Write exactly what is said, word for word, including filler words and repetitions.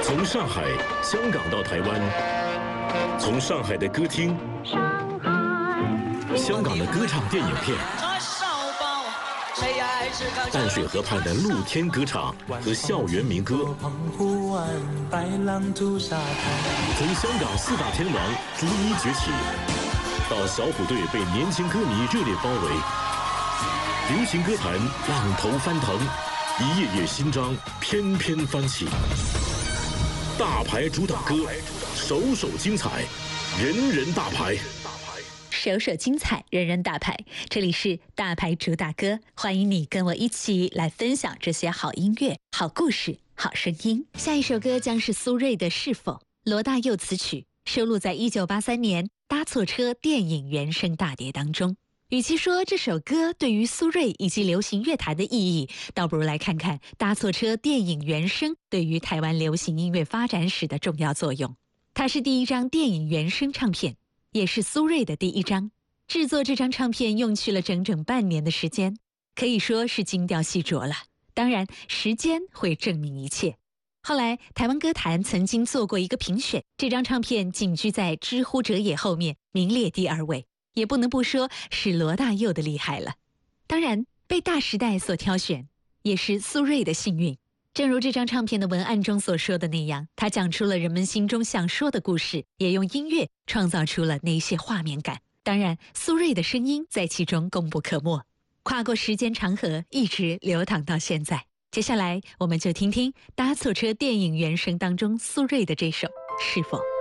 从上海、香港到台湾，从上海的歌厅、香港的歌唱电影片，淡水河畔的露天歌场和校园民歌，从香港四大天王逐一崛起，到小虎队被年轻歌迷热烈包围，流行歌坛浪头翻腾，一页页新章翩翩翻起。大牌主打歌，首首精彩，人人大牌。 首首精彩，人人大牌。这里是大牌主打歌，欢迎你跟我一起来分享这些好音乐、好故事、好声音。下一首歌将是苏芮的《是否》，罗大佑词曲，收录在一九八三年《搭错车》电影原声大碟当中。与其说这首歌对于苏芮以及流行乐坛的意义，倒不如来看看《搭错车》电影原声对于台湾流行音乐发展史的重要作用。它是第一张电影原声唱片，也是苏芮的第一张。制作这张唱片用去了整整半年的时间，可以说是精雕细琢了。当然，时间会证明一切。后来，台湾歌坛曾经做过一个评选，这张唱片仅居在《知乎者也》后面，名列第二位。也不能不说是罗大佑的厉害了。当然，被大时代所挑选，也是苏芮的幸运。正如这张唱片的文案中所说的那样，他讲出了人们心中想说的故事，也用音乐创造出了那些画面感。当然，苏芮的声音在其中功不可没，跨过时间长河，一直流淌到现在。接下来，我们就听听《搭错车》电影原声当中苏芮的这首《是否》。